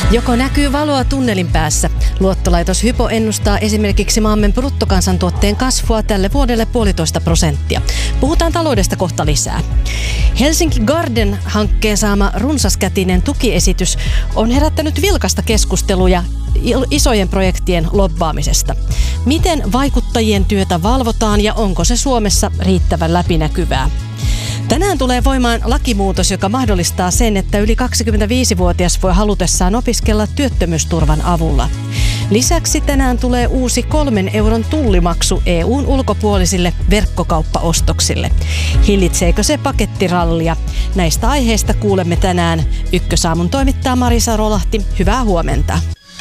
Joko näkyy valoa tunnelin päässä? Luottolaitos Hypo ennustaa esimerkiksi maamme bruttokansantuotteen kasvua tälle vuodelle 1,5%. Puhutaan taloudesta kohta lisää. Helsinki Garden-hankkeen saama runsaskätinen tukiesitys on herättänyt vilkasta keskusteluja isojen projektien lobbaamisesta. Miten vaikuttajien työtä valvotaan ja onko se Suomessa riittävän läpinäkyvää? Tänään tulee voimaan lakimuutos, joka mahdollistaa sen, että yli 25-vuotias voi halutessaan opiskella työttömyysturvan avulla. Lisäksi tänään tulee uusi 3 euron tullimaksu EU:n ulkopuolisille verkkokauppaostoksille. Hillitseekö se pakettirallia? Näistä aiheista kuulemme tänään. Ykkösaamun toimittaja Marisa Rolahti. Hyvää huomenta.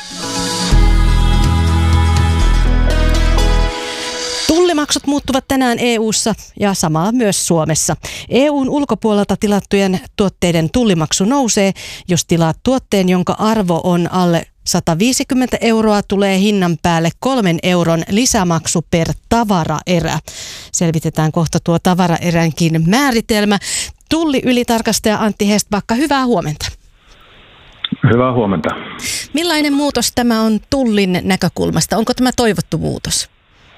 Tullimaksut muuttuvat tänään EU:ssa ja samalla myös Suomessa. EU:n ulkopuolelta tilattujen tuotteiden tullimaksu nousee, jos tilaat tuotteen, jonka arvo on alle 150 euroa, tulee hinnan päälle 3 euron lisämaksu per tavaraerä. Selvitetään kohta tuo tavaraeränkin määritelmä. Tulli-ylitarkastaja Antti Hestbacka, hyvää huomenta. Hyvää huomenta. Millainen muutos tämä on Tullin näkökulmasta? Onko tämä toivottu muutos?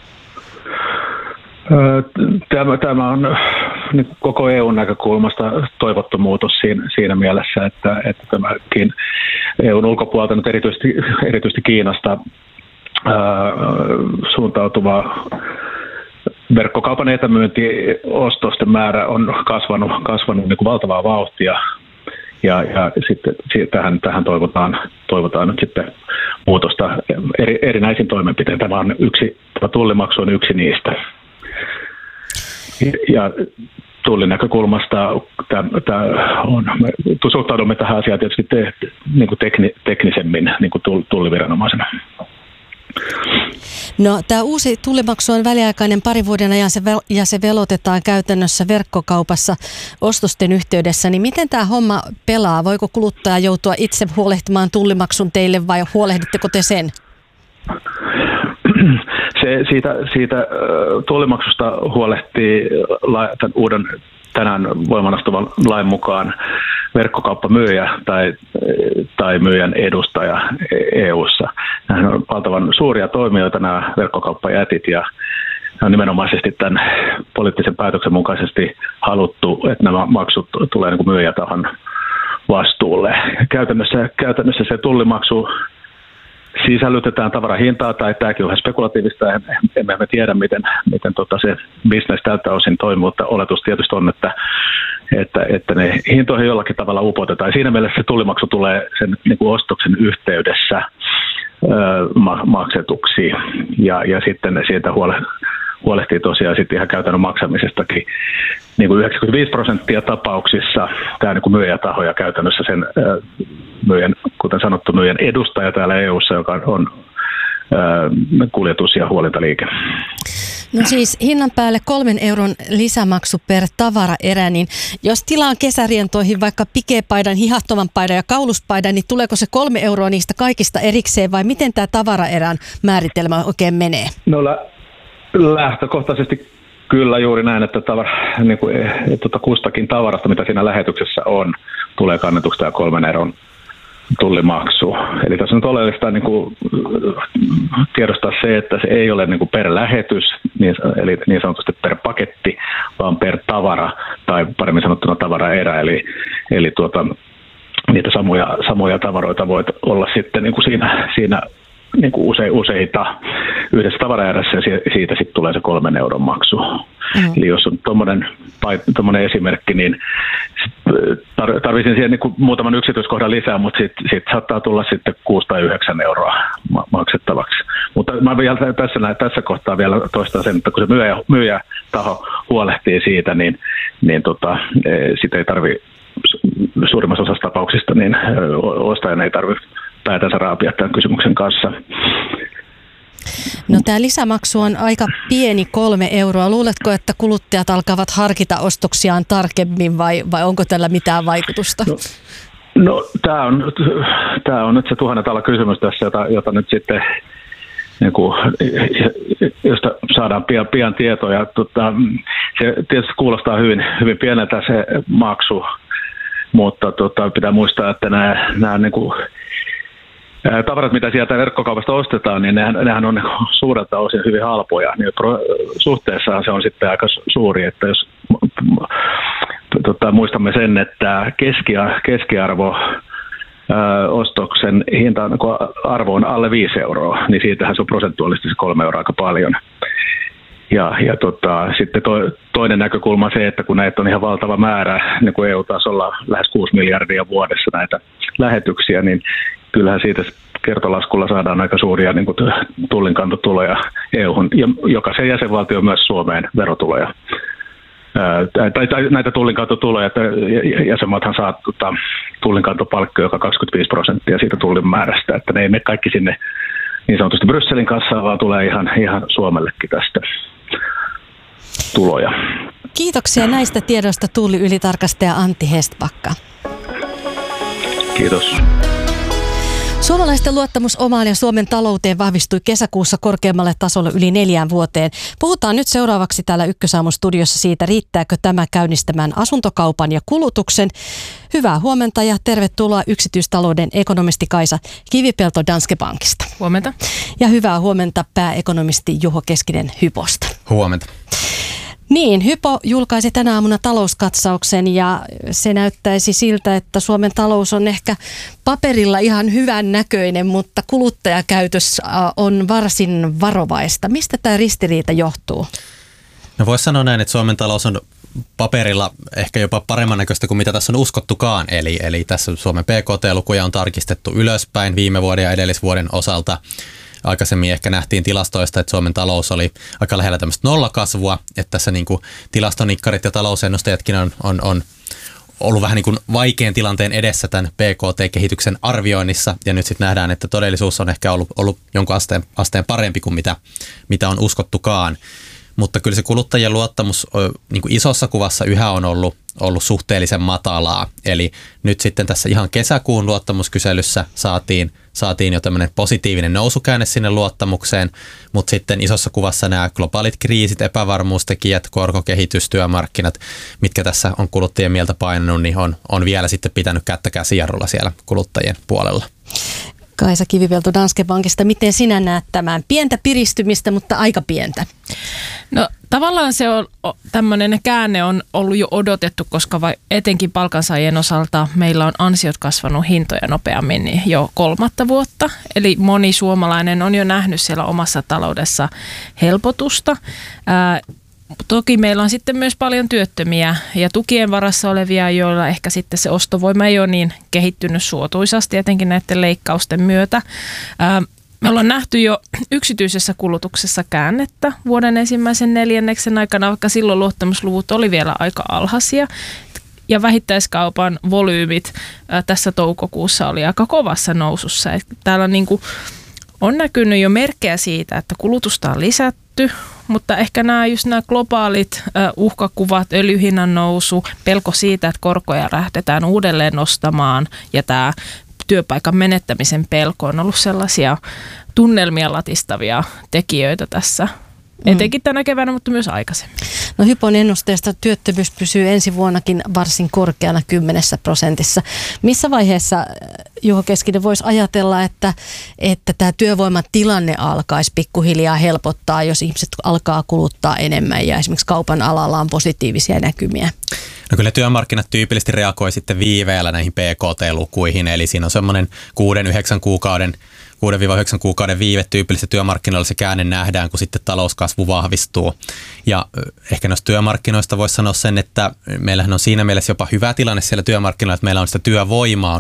Tämä on koko EU:n näkökulmasta toivottu muutos siinä mielessä, että tämäkin EU:n ulkopuolelta nyt erityisesti Kiinasta suuntautuva verkkokaupan etämyyntiostosten määrä on kasvanut niin kuin valtavaa vauhtia. Ja sitten tähän toivotaan nyt sitten muutosta erinäisin toimenpitein. Tämä tullimaksu on yksi niistä. Ja Tullin näkökulmasta me suhtaudumme tähän asiaan tietysti niin kuin teknisemmin niin kuin tulliviranomaisena. No, tämä uusi tullimaksu on väliaikainen 2 vuoden ajan ja se velotetaan käytännössä verkkokaupassa ostosten yhteydessä. Niin miten tämä homma pelaa? Voiko kuluttaja joutua itse huolehtimaan tullimaksun teille vai huolehditteko te sen? Siitä tullimaksusta huolehtii tämän uuden tänään voimaan astuvan lain mukaan verkkokauppamyyjä tai myyjän edustaja EU:ssa. Nämä on valtavan suuria toimijoita, nämä verkkokauppajätit, ja on nimenomaisesti tämän poliittisen päätöksen mukaisesti haluttu, että nämä maksut tulee niin kuin myyjätahon vastuulle. Käytännössä se tullimaksu sisällytetään tavarahintaa, tai tämäkin on ihan spekulatiivista, emme me tiedä, miten se business tältä osin toimii, mutta oletus tietysti on, että ne hintoihin jollakin tavalla upotetaan. Siinä mielessä se tullimaksu tulee sen niin kuin ostoksen yhteydessä maksetuksi, ja sitten siitä huolehtii tosiaan sitten ihan käytännön maksamisestakin. Niin kuin 95% tapauksissa tämä niin kuin myyjätaho ja käytännössä sen myyjän, kuten sanottu, myyjän edustaja täällä EU:ssa, joka on kuljetus- ja huolintaliike. No siis hinnan päälle 3 euron lisämaksu per tavaraerä, niin jos tilaan kesärientoihin vaikka pikepaidan, hihattoman paidan ja kauluspaidan, niin tuleeko se 3 euroa niistä kaikista erikseen vai miten tämä tavaraerän määritelmä oikein menee? No lähtökohtaisesti kyllä juuri näin, että kustakin tavarasta, mitä siinä lähetyksessä on, tulee kannetuksi tämä 3 euron tullimaksu. Eli tässä on oleellista niin kuin tiedostaa se, että se ei ole niin kuin per lähetys, eli niin sanotusti per paketti, vaan per tavara, tai paremmin sanottuna tavaraerä, eli niitä samoja tavaroita voi olla sitten niin kuin siinä niin kuin useita yhdessä tavaraerässä, ja siitä sitten tulee se 3 euron maksu. Eli jos on tuommoinen esimerkki, niin tarvitsin siihen niin kuin muutaman yksityiskohdan lisää, mutta siitä saattaa tulla sitten 6 tai 9 euroa maksettavaksi. Mutta mä vielä tässä kohtaa vielä toistan sen, että kun se myyjätaho huolehtii siitä, niin sitä ei tarvitse suurimmassa osassa tapauksista, niin ostajan ei tarvitse päätänsä raapia tämän kysymyksen kanssa. No tämä lisämaksu on aika pieni, 3 euroa. Luuletko, että kuluttajat alkavat harkita ostoksiaan tarkemmin vai onko tällä mitään vaikutusta? No tämä on nyt se 1000 tala kysymys tässä, jota nyt sitten niin kuin, josta saadaan pian tietoja. Se tietysti kuulostaa hyvin pieneltä se maksu, mutta pitää muistaa, että nämä niin kuin Tavarat, mitä sieltä verkkokaupasta ostetaan, niin nehän on suurelta osin hyvin halpoja. Niin suhteessaan se on sitten aika suuri, että jos muistamme sen, että keskiarvo ostoksen hinta arvo on alle 5 euroa, niin siitähän se on prosentuaalisesti se 3 euroa aika paljon. Ja sitten toinen näkökulma on se, että kun näitä on ihan valtava määrä, niin kuin EU-tasolla lähes 6 miljardia vuodessa näitä lähetyksiä, niin kyllähän siitä kertolaskulla saadaan aika suuria niin kuin tullinkantotuloja EU-hun, ja jokaisen jäsenvaltio myös Suomeen verotuloja. Tai näitä tullinkantotuloja, että jäsenmaathan saa tullinkantopalkkoja joka 25% siitä tullin määrästä, että ne ei mene kaikki sinne niin sanotusti Brysselin kassaan, vaan tulee ihan Suomellekin tästä tuloja. Kiitoksia näistä tiedoista tulliylitarkastaja Antti Hestbacka. Kiitos. Suomalaisten luottamus omaan ja Suomen talouteen vahvistui kesäkuussa korkeammalle tasolle yli 4 vuoteen. Puhutaan nyt seuraavaksi täällä Ykkösaamun studiossa siitä, riittääkö tämä käynnistämään asuntokaupan ja kulutuksen. Hyvää huomenta ja tervetuloa yksityistalouden ekonomisti Kaisa Kivipelto Danske Bankista. Huomenta. Ja hyvää huomenta pääekonomisti Juho Keskinen Hyposta. Huomenta. Niin, Hypo julkaisi tänä aamuna talouskatsauksen ja se näyttäisi siltä, että Suomen talous on ehkä paperilla ihan hyvän näköinen, mutta kuluttajakäytös on varsin varovaista. Mistä tämä ristiriita johtuu? No voisi sanoa näin, että Suomen talous on paperilla ehkä jopa paremman näköistä kuin mitä tässä on uskottukaan. Eli tässä Suomen PKT-lukuja on tarkistettu ylöspäin viime vuoden ja edellisvuoden osalta. Aikaisemmin ehkä nähtiin tilastoista, että Suomen talous oli aika lähellä tämmöistä nollakasvua, että tässä niin kuin tilastonikkarit ja talousennustajatkin on ollut vähän niin kuin vaikean tilanteen edessä tämän PKT-kehityksen arvioinnissa, ja nyt sitten nähdään, että todellisuus on ehkä ollut jonkun asteen parempi kuin mitä on uskottukaan. Mutta kyllä se kuluttajien luottamus niin kuin isossa kuvassa yhä on ollut suhteellisen matalaa. Eli nyt sitten tässä ihan kesäkuun luottamuskyselyssä saatiin jo tämmöinen positiivinen nousukäänne sinne luottamukseen, mutta sitten isossa kuvassa nämä globaalit kriisit, epävarmuustekijät, korkokehitys, työmarkkinat, mitkä tässä on kuluttajien mieltä painanut, niin on vielä sitten pitänyt kättä käsijarrulla siellä kuluttajien puolella. Kaisa Kivipelto Danske Bankista, miten sinä näet tämän? Pientä piristymistä, mutta aika pientä. No tavallaan se on tämmöinen käänne on ollut jo odotettu, koska etenkin palkansaajien osalta meillä on ansiot kasvanut hintoja nopeammin niin jo 3 vuotta. Eli moni suomalainen on jo nähnyt siellä omassa taloudessa helpotusta. Toki meillä on sitten myös paljon työttömiä ja tukien varassa olevia, joilla ehkä sitten se ostovoima ei ole niin kehittynyt suotuisasti, etenkin näiden leikkausten myötä. Me ollaan nähty jo yksityisessä kulutuksessa käännettä vuoden ensimmäisen neljänneksen aikana, vaikka silloin luottamusluvut oli vielä aika alhaisia. Ja vähittäiskaupan volyymit tässä toukokuussa oli aika kovassa nousussa. Täällä on näkynyt jo merkkejä siitä, että kulutusta on lisätty, mutta ehkä nämä globaalit uhkakuvat, öljyhinnan nousu, pelko siitä, että korkoja lähdetään uudelleen nostamaan ja tämä työpaikan menettämisen pelko on ollut sellaisia tunnelmia latistavia tekijöitä tässä. Etenkin tänä keväänä, mutta myös aikaisemmin. No Hypon ennusteesta työttömyys pysyy ensi vuonnakin varsin korkeana 10%. Missä vaiheessa Juho Keskinen voisi ajatella, että tämä työvoimatilanne alkaisi pikkuhiljaa helpottaa, jos ihmiset alkaa kuluttaa enemmän ja esimerkiksi kaupan alalla on positiivisia näkymiä? No kyllä työmarkkinat tyypillisesti reagoi sitten viiveellä näihin PKT-lukuihin, eli siinä on semmoinen 6-9 kuukauden viive tyypillisesti työmarkkinoilla se käänne nähdään, kun sitten talouskasvu vahvistuu. Ja ehkä noista työmarkkinoista voisi sanoa sen, että meillähän on siinä mielessä jopa hyvä tilanne siellä työmarkkinoilla, että meillä on sitä työvoimaa